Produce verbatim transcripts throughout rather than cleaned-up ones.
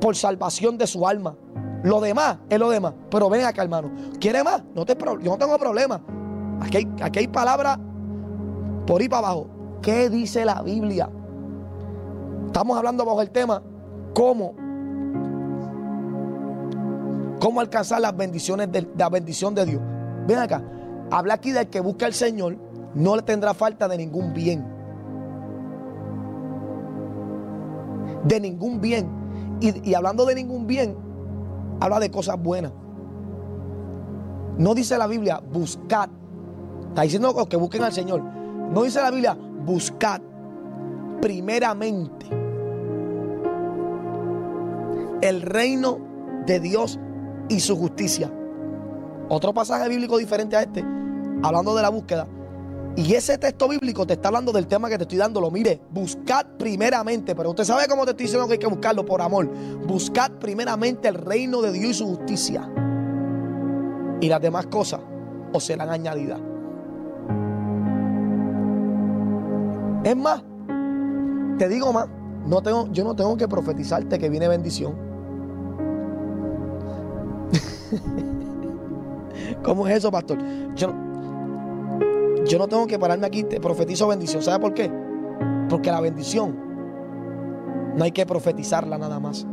por salvación de su alma. Lo demás es lo demás. Pero ven acá, hermano. ¿Quiere más? No te, yo no tengo problema. Aquí hay, aquí hay palabras por ahí para abajo. ¿Qué dice la Biblia? Estamos hablando bajo el tema cómo, cómo alcanzar las bendiciones de, la bendición de Dios. Ven acá. Habla aquí del que busca al Señor, no le tendrá falta de ningún bien. De ningún bien. Y, y hablando de ningún bien, habla de cosas buenas. No dice la Biblia, buscad. Está diciendo que busquen al Señor. No dice la Biblia, buscad primeramente el reino de Dios y su justicia. Otro pasaje bíblico diferente a este, hablando de la búsqueda. Y ese texto bíblico te está hablando del tema que te estoy dando. Mire, buscad primeramente. Pero usted sabe cómo te estoy diciendo que hay que buscarlo, por amor. Buscad primeramente el reino de Dios y su justicia, y las demás cosas os serán añadidas. Es más, te digo más, no tengo, yo no tengo que profetizarte que viene bendición. ¿Cómo es eso, pastor? Yo no, yo no tengo que pararme aquí, te profetizo bendición. ¿Sabe por qué? Porque la bendición no hay que profetizarla nada más.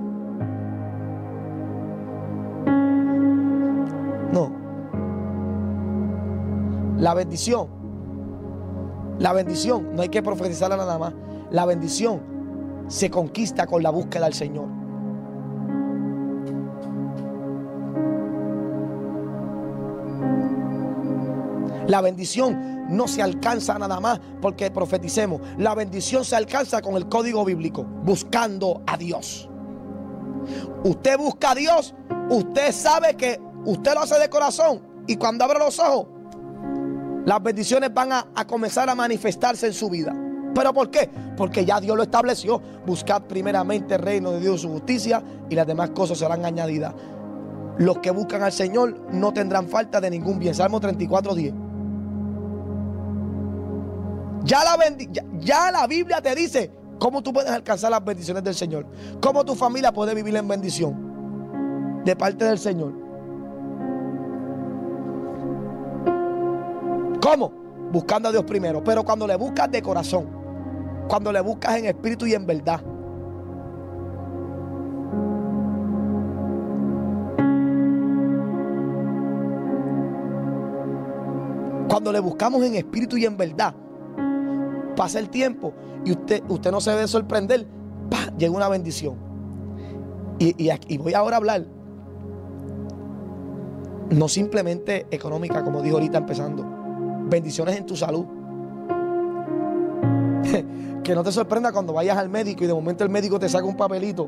No. La bendición, la bendición no hay que profetizarla nada más. La bendición se conquista con la búsqueda del Señor. La bendición no se alcanza nada más porque profeticemos. La bendición se alcanza con el código bíblico, buscando a Dios. Usted busca a Dios, usted sabe que usted lo hace de corazón, y cuando abre los ojos, las bendiciones van a, a comenzar a manifestarse en su vida. ¿Pero por qué? Porque ya Dios lo estableció. Buscad primeramente el reino de Dios y su justicia, y las demás cosas serán añadidas. Los que buscan al Señor no tendrán falta de ningún bien. Salmo treinta y cuatro, diez. Ya la, ya, ya la Biblia te dice cómo tú puedes alcanzar las bendiciones del Señor. Cómo tu familia puede vivir en bendición de parte del Señor. ¿Cómo? Buscando a Dios primero. Pero cuando le buscas de corazón, cuando le buscas en espíritu y en verdad. Cuando le buscamos en espíritu y en verdad, pasa el tiempo y usted, usted no se debe sorprender. ¡Pah! Llega una bendición. Y, y, aquí, y voy ahora a hablar no simplemente económica, como dijo ahorita empezando. Bendiciones en tu salud. Que no te sorprenda cuando vayas al médico y de momento el médico te saca un papelito.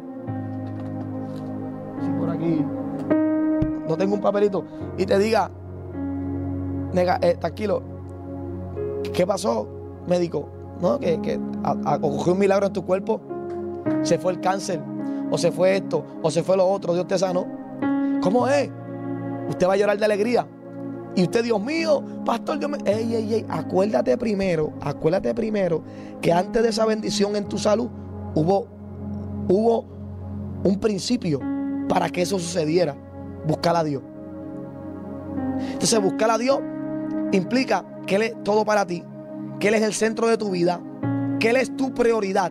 Sí, por aquí no tengo un papelito. Y te diga, nega, eh, tranquilo, ¿qué pasó, médico? No, que, que ocurrió un milagro en tu cuerpo. Se fue el cáncer, o se fue esto, o se fue lo otro. Dios te sanó. ¿Cómo es? Usted va a llorar de alegría. Y usted, Dios mío, pastor, Dios me... Ey, ey, ey, acuérdate primero, acuérdate primero que antes de esa bendición en tu salud hubo, hubo un principio para que eso sucediera. Buscar a Dios. Entonces, buscar a Dios implica que Él es todo para ti, que Él es el centro de tu vida, que Él es tu prioridad.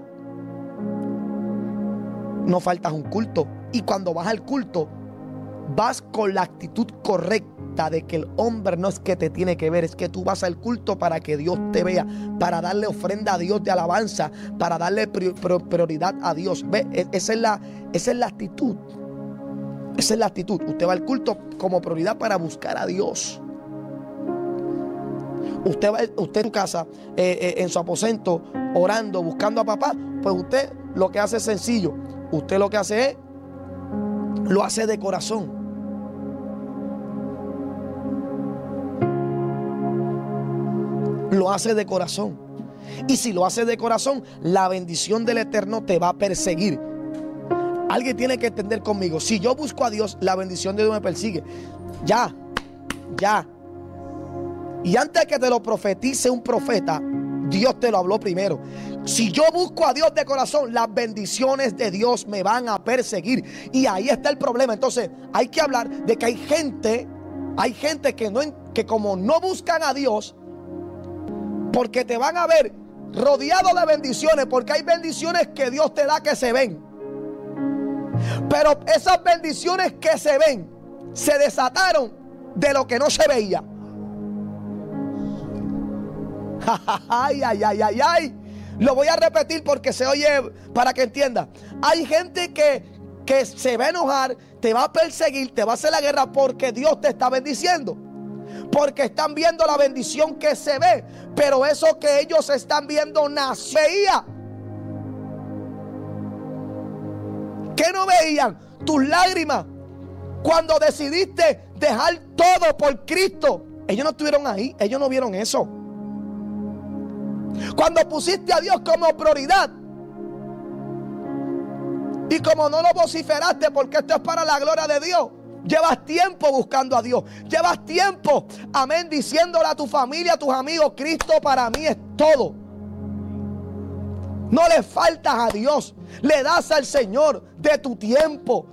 No faltas un culto. Y cuando vas al culto, vas con la actitud correcta de que el hombre no es que te tiene que ver, es que tú vas al culto para que Dios te vea, para darle ofrenda a Dios de alabanza, para darle prioridad a Dios. ¿Ve? Esa es la, esa es la actitud. Esa es la actitud. Usted va al culto como prioridad para buscar a Dios. Usted va usted en su casa, eh, eh, en su aposento, orando, buscando a papá. Pues usted lo que hace es sencillo. Usted lo que hace es, lo hace de corazón. Lo hace de corazón. Y si lo hace de corazón, la bendición del Eterno te va a perseguir. Alguien tiene que entender conmigo. Si yo busco a Dios, la bendición de Dios me persigue. Ya, ya. Y antes de que te lo profetice un profeta, Dios te lo habló primero. Si yo busco a Dios de corazón, las bendiciones de Dios me van a perseguir. Y ahí está el problema. Entonces hay que hablar de que hay gente, hay gente que, no, que como no buscan a Dios, porque te van a ver rodeado de bendiciones, porque hay bendiciones que Dios te da que se ven. Pero esas bendiciones que se ven, se desataron de lo que no se veía. Ay, ay, ay, ay, ay. Lo voy a repetir porque se oye, para que entienda. Hay gente que, que se va a enojar, te va a perseguir, te va a hacer la guerra porque Dios te está bendiciendo. Porque están viendo la bendición que se ve. Pero eso que ellos están viendo nació. Veía. ¿Qué no veían? Tus lágrimas. Cuando decidiste dejar todo por Cristo. Ellos no estuvieron ahí. Ellos no vieron eso. Cuando pusiste a Dios como prioridad. Y como no lo vociferaste porque esto es para la gloria de Dios. Llevas tiempo buscando a Dios. Llevas tiempo, amén, diciéndole a tu familia, a tus amigos, Cristo para mí es todo. No le faltas a Dios. Le das al Señor de tu tiempo.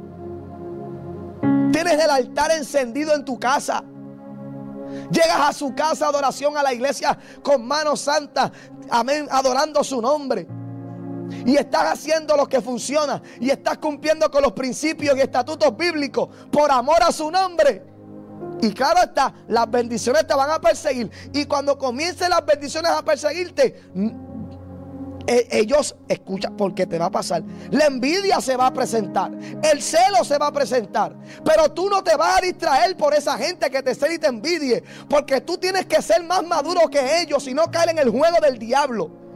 Tienes el altar encendido en tu casa. Llegas a su casa, adoración, a la iglesia con manos santas, amén, adorando su nombre. Y estás haciendo lo que funciona. Y estás cumpliendo con los principios y estatutos bíblicos por amor a su nombre. Y claro está, las bendiciones te van a perseguir. Y cuando comiencen las bendiciones a perseguirte, ellos, escucha, porque te va a pasar. La envidia se va a presentar. El celo se va a presentar. Pero tú no te vas a distraer por esa gente que te cela y te envidie. Porque tú tienes que ser más maduro que ellos y no caer en el juego del diablo.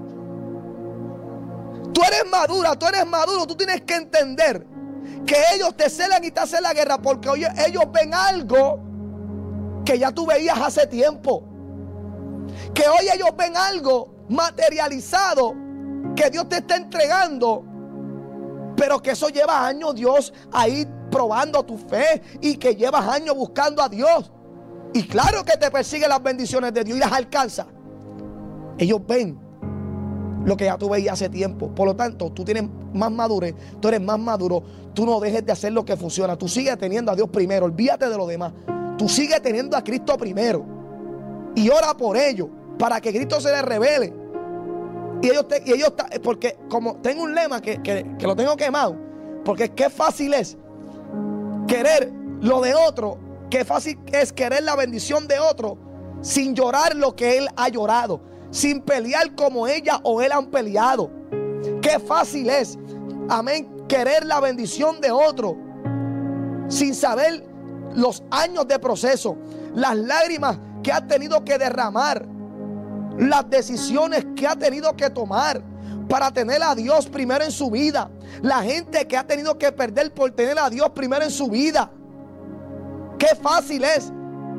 Tú eres madura, tú eres maduro. Tú tienes que entender que ellos te celan y te hacen la guerra porque oye, ellos ven algo que ya tú veías hace tiempo. Que hoy ellos ven algo materializado que Dios te está entregando, pero que eso lleva años Dios ahí probando tu fe y que llevas años buscando a Dios. Y claro que te persiguen las bendiciones de Dios y las alcanza. Ellos ven lo que ya tú veías hace tiempo. Por lo tanto, tú tienes más madurez, tú eres más maduro. Tú no dejes de hacer lo que funciona. Tú sigues teniendo a Dios primero. Olvídate de lo demás. Tú sigues teniendo a Cristo primero. Y ora por ellos, para que Cristo se les revele. Y ellos, te, y ellos porque como tengo un lema que, que, que lo tengo quemado. Porque qué fácil es querer lo de otro. Qué fácil es querer la bendición de otro sin llorar lo que él ha llorado. Sin pelear como ella o él han peleado. Qué fácil es, amén, querer la bendición de otro sin saber los años de proceso, las lágrimas que ha tenido que derramar, las decisiones que ha tenido que tomar para tener a Dios primero en su vida, la gente que ha tenido que perder por tener a Dios primero en su vida. Qué fácil es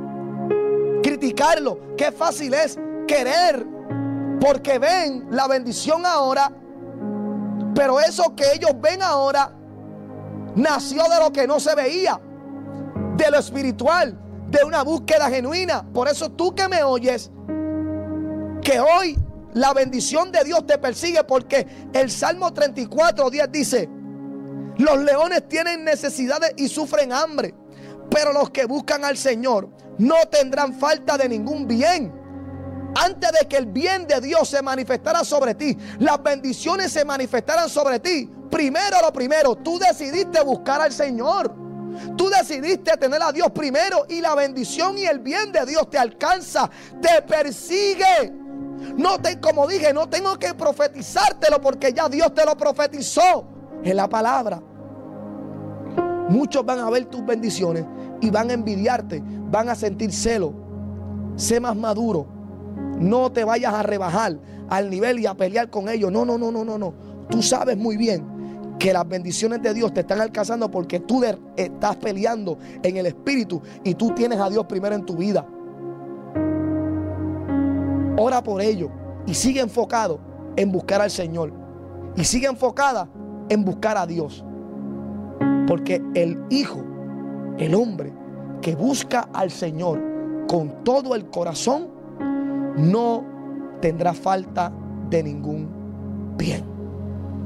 criticarlo, qué fácil es querer porque ven la bendición ahora, pero eso que ellos ven ahora nació de lo que no se veía, de lo espiritual, de una búsqueda genuina. Por eso tú que me oyes, que hoy la bendición de Dios te persigue, porque el Salmo treinta y cuatro, diez dice: los leones tienen necesidades y sufren hambre, pero los que buscan al Señor no tendrán falta de ningún bien. Antes de que el bien de Dios se manifestara sobre ti, las bendiciones se manifestaran sobre ti, primero lo primero, tú decidiste buscar al Señor. Tú decidiste tener a Dios primero y la bendición y el bien de Dios te alcanza, te persigue. No te, como dije, no tengo que profetizártelo porque ya Dios te lo profetizó en la palabra. Muchos van a ver tus bendiciones y van a envidiarte, van a sentir celo. Sé más maduro. No te vayas a rebajar al nivel y a pelear con ellos. No, no, no, no, no, no. Tú sabes muy bien que las bendiciones de Dios te están alcanzando porque tú de, estás peleando en el espíritu y tú tienes a Dios primero en tu vida. Ora por ello y sigue enfocado en buscar al Señor. Y sigue enfocada en buscar a Dios. Porque el hijo, el hombre que busca al Señor con todo el corazón, no tendrá falta de ningún bien.